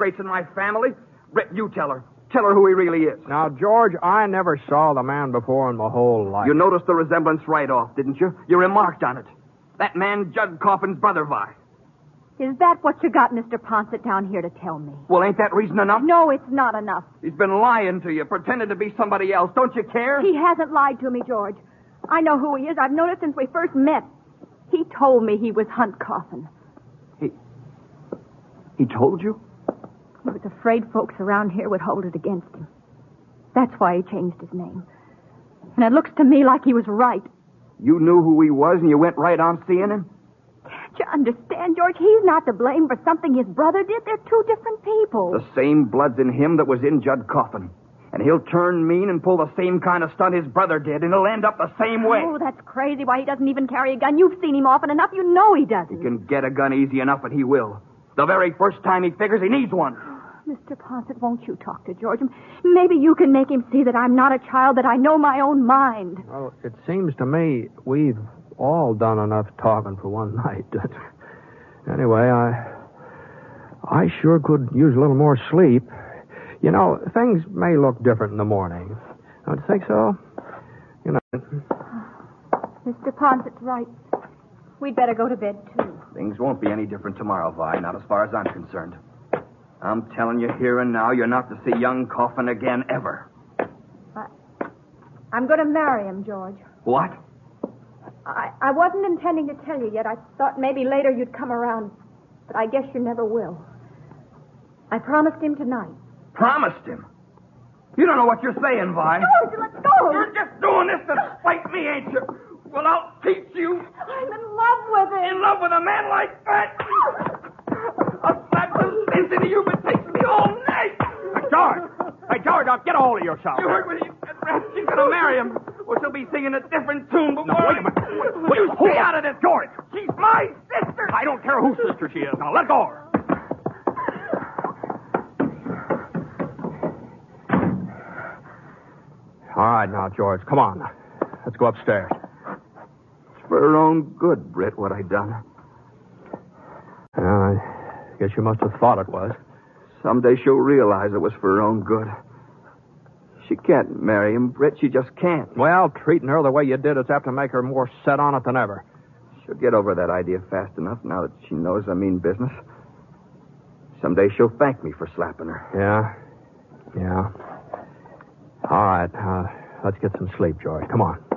disgracing my family. Britt, you tell her. Tell her who he really is. Now, George, I never saw the man before in my whole life. You noticed the resemblance right off, didn't you? You remarked on it. That man, Judd Coffin's brother, Vi. Is that what you got Mr. Ponset down here to tell me? Well, ain't that reason enough? No, it's not enough. He's been lying to you, pretending to be somebody else. Don't you care? He hasn't lied to me, George. I know who he is. I've known it since we first met. He told me he was Hunt Coffin. He told you? He was afraid folks around here would hold it against him. That's why he changed his name. And it looks to me like he was right. You knew who he was and you went right on seeing him? Can't you understand, George? He's not to blame for something his brother did. They're two different people. The same blood's in him that was in Judd Coffin. And he'll turn mean and pull the same kind of stunt his brother did, and he'll end up the same way. Oh, that's crazy. Why, he doesn't even carry a gun. You've seen him often enough. You know he doesn't. He can get a gun easy enough, and he will. The very first time he figures he needs one. Mr. Ponset, won't you talk to George? Maybe you can make him see that I'm not a child, that I know my own mind. Well, it seems to me we've all done enough talking for one night. Anyway, I sure could use a little more sleep. You know, things may look different in the morning. Don't you think so? You know. Mr. Ponset's right. We'd better go to bed, too. Things won't be any different tomorrow, Vi, not as far as I'm concerned. I'm telling you here and now, you're not to see young Coffin again, ever. I'm going to marry him, George. What? I wasn't intending to tell you yet. I thought maybe later you'd come around, but I guess you never will. I promised him tonight. Promised him? You don't know what you're saying, Vi. George, let's go. You're just doing this to spite me, ain't you? Well, I'll teach you. I'm in love with him. In love with a man like that? I'll slap some sense into you, but it takes me all night. Hey, George, now get a hold of yourself. You heard what he said, Rat. She's going to marry him. Or she'll be singing a different tune before... No, wait a minute. Will you stay out of this, George? She's my sister. I don't care whose sister she is. Now, let go of her. All right, now, George, come on. Let's go upstairs. It's for her own good, Britt, what I done. I guess you must have thought it was. Someday she'll realize it was for her own good. She can't marry him, Britt. She just can't. Well, treating her the way you did is apt to make her more set on it than ever. She'll get over that idea fast enough now that she knows I mean business. Someday she'll thank me for slapping her. Yeah. All right, let's get some sleep, George. Come on.